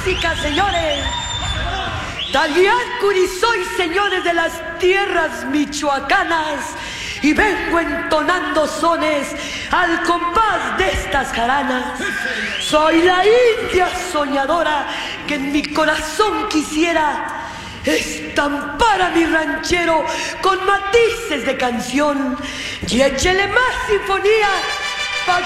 música, señores. Taliáncuri soy, señores, de las tierras michoacanas, y vengo entonando sones al compás de estas jaranas. Soy la india soñadora que en mi corazón quisiera estampar a mi ranchero con matices de canción, y échele más sinfonía